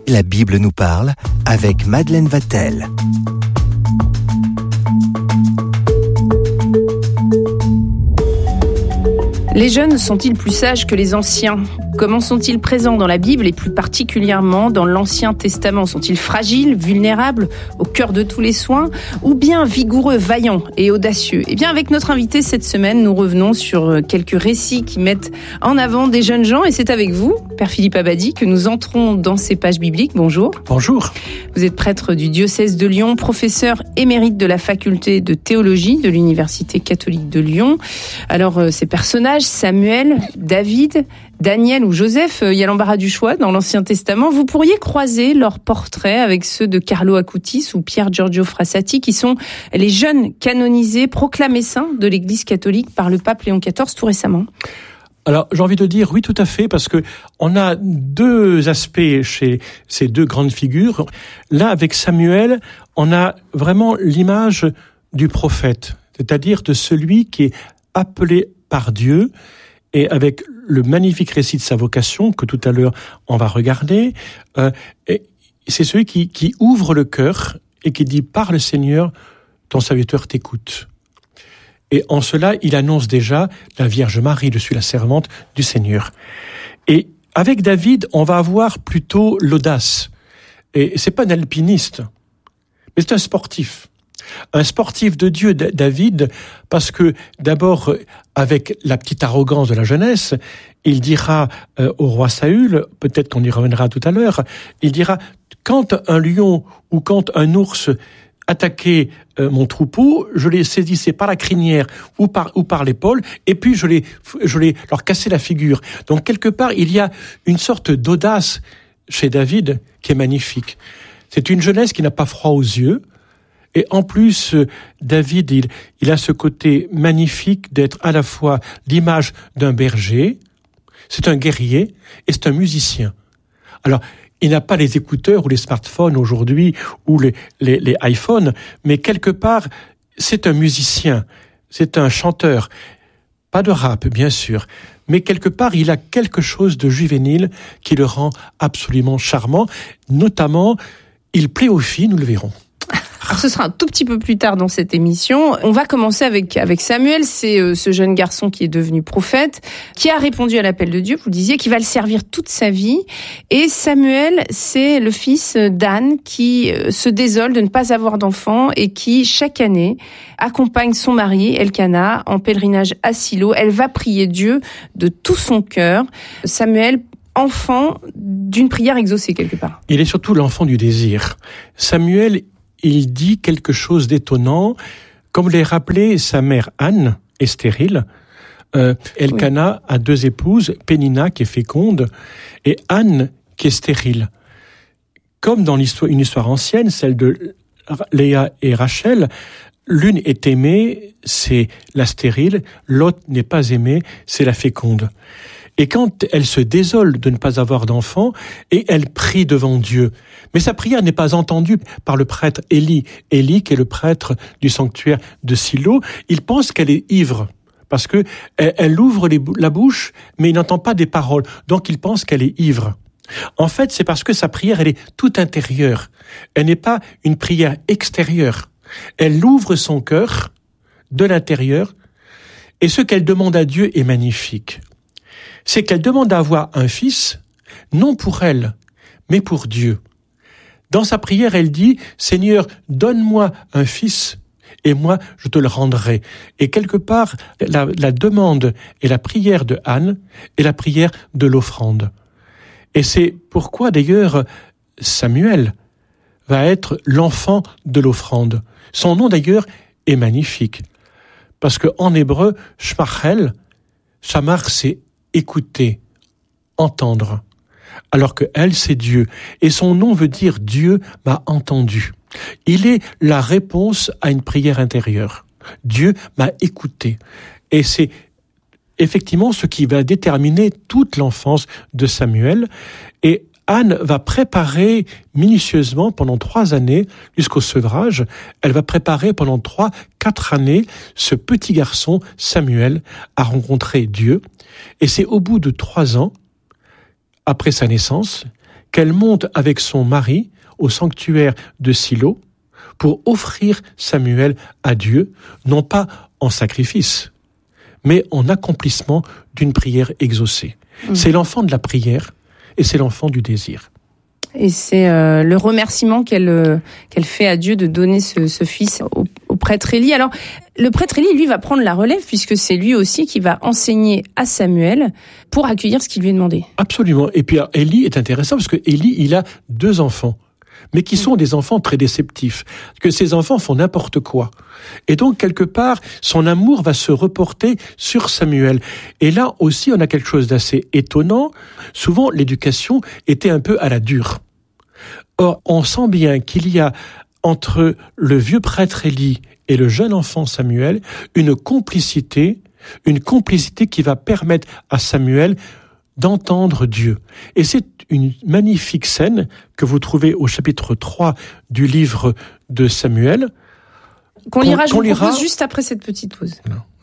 la Bible nous parle avec Madeleine Vatel. Les jeunes sont-ils plus sages que les anciens ? Comment sont-ils présents dans la Bible et plus particulièrement dans l'Ancien Testament ? Sont-ils fragiles, vulnérables, au cœur de tous les soins, ou bien vigoureux, vaillants et audacieux ? Eh bien, avec notre invité cette semaine, nous revenons sur quelques récits qui mettent en avant des jeunes gens, et c'est avec vous, Père Philippe Abadie, que nous entrons dans ces pages bibliques. Bonjour. Bonjour. Vous êtes prêtre du diocèse de Lyon, professeur émérite de la faculté de théologie de l'Université catholique de Lyon. Alors, ces personnages, Samuel, David, Daniel ou Joseph, il y a l'embarras du choix dans l'Ancien Testament. Vous pourriez croiser leurs portraits avec ceux de Carlo Acutis ou Pier Giorgio Frassati, qui sont les jeunes canonisés, proclamés saints de l'Église catholique par le pape Léon XIV tout récemment. Alors, j'ai envie de dire oui, tout à fait, parce que on a deux aspects chez ces deux grandes figures. Là, avec Samuel, on a vraiment l'image du prophète, c'est-à-dire de celui qui est appelé par Dieu, et avec le magnifique récit de sa vocation, que tout à l'heure on va regarder, c'est celui qui ouvre le cœur et qui dit « Parle Seigneur, ton serviteur t'écoute ». Et en cela, il annonce déjà la Vierge Marie, je suis la servante du Seigneur. Et avec David, on va avoir plutôt l'audace. Et c'est pas un alpiniste, mais c'est un sportif. Un sportif de Dieu, David, parce que d'abord, avec la petite arrogance de la jeunesse, il dira au roi Saül, peut-être qu'on y reviendra tout à l'heure, il dira, quand un lion ou quand un ours attaquait mon troupeau, je les saisissais par la crinière ou par l'épaule, et puis je les leur cassais la figure. Donc quelque part, il y a une sorte d'audace chez David qui est magnifique. C'est une jeunesse qui n'a pas froid aux yeux. Et en plus, David, il a ce côté magnifique d'être à la fois l'image d'un berger, c'est un guerrier et c'est un musicien. Alors, il n'a pas les écouteurs ou les smartphones aujourd'hui ou les iPhones, mais quelque part, c'est un musicien, c'est un chanteur. Pas de rap, bien sûr, mais quelque part, il a quelque chose de juvénile qui le rend absolument charmant. Notamment, il plaît aux filles, nous le verrons. Alors ce sera un tout petit peu plus tard dans cette émission. On va commencer avec Samuel, c'est ce jeune garçon qui est devenu prophète, qui a répondu à l'appel de Dieu, vous le disiez, qui va le servir toute sa vie. Et Samuel, c'est le fils d'Anne qui se désole de ne pas avoir d'enfant et qui, chaque année, accompagne son mari, Elkana, en pèlerinage à Silo. Elle va prier Dieu de tout son cœur. Samuel, enfant d'une prière exaucée quelque part. Il est surtout l'enfant du désir. Samuel, il dit quelque chose d'étonnant. Comme l'a rappelé sa mère Anne, est stérile. Elkana a deux épouses, Pénina qui est féconde, et Anne qui est stérile. Comme dans une histoire ancienne, celle de Léa et Rachel, l'une est aimée, c'est la stérile, l'autre n'est pas aimée, c'est la féconde. Et quand elle se désole de ne pas avoir d'enfant, et elle prie devant Dieu. Mais sa prière n'est pas entendue par le prêtre Élie. Élie, qui est le prêtre du sanctuaire de Silo, il pense qu'elle est ivre. Parce que elle ouvre la bouche, mais il n'entend pas des paroles. Donc il pense qu'elle est ivre. En fait, c'est parce que sa prière, elle est tout intérieure. Elle n'est pas une prière extérieure. Elle ouvre son cœur de l'intérieur. Et ce qu'elle demande à Dieu est magnifique. C'est qu'elle demande à avoir un fils, non pour elle, mais pour Dieu. Dans sa prière, elle dit « Seigneur, donne-moi un fils, et moi, je te le rendrai. » Et quelque part, la demande et la prière de Anne est la prière de l'offrande. Et c'est pourquoi, d'ailleurs, Samuel va être l'enfant de l'offrande. Son nom, d'ailleurs, est magnifique. Parce qu'en hébreu, shmachel, shamar, c'est écouter, entendre, alors que elle, c'est Dieu. Et son nom veut dire « Dieu m'a entendu ». Il est la réponse à une prière intérieure. Dieu m'a écouté. Et c'est effectivement ce qui va déterminer toute l'enfance de Samuel. Et Anne va préparer minutieusement pendant 3 années, jusqu'au sevrage, elle va préparer pendant 3-4 années ce petit garçon, Samuel, à rencontrer Dieu. Et c'est au bout de 3 ans, après sa naissance, qu'elle monte avec son mari au sanctuaire de Silo pour offrir Samuel à Dieu, non pas en sacrifice, mais en accomplissement d'une prière exaucée. C'est l'enfant de la prière et c'est l'enfant du désir. Et c'est le remerciement qu'elle fait à Dieu de donner ce fils au prêtre Élie. Alors, le prêtre Élie, lui, va prendre la relève puisque c'est lui aussi qui va enseigner à Samuel pour accueillir ce qu'il lui est demandé. Absolument. Et puis, Élie est intéressant parce que Élie, il a 2 enfants, mais qui sont des enfants très déceptifs. Que ces enfants font n'importe quoi. Et donc, quelque part, son amour va se reporter sur Samuel. Et là aussi, on a quelque chose d'assez étonnant. Souvent, l'éducation était un peu à la dure. Or, on sent bien qu'il y a entre le vieux prêtre Élie et le jeune enfant Samuel une complicité qui va permettre à Samuel d'entendre Dieu. Et c'est une magnifique scène que vous trouvez au chapitre 3 du livre de Samuel. Qu'on lira juste après cette petite pause. Non.